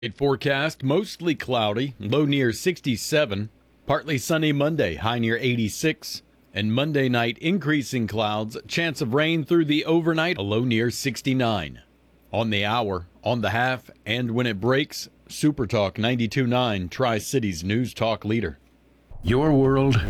Forecast mostly cloudy, low near 67. Partly sunny Monday, high near 86. And Monday night, increasing clouds, chance of rain through the overnight, a low near 69. On the hour, on the half, and when it breaks, Super Talk 92.9, Tri-Cities News Talk leader. Your world,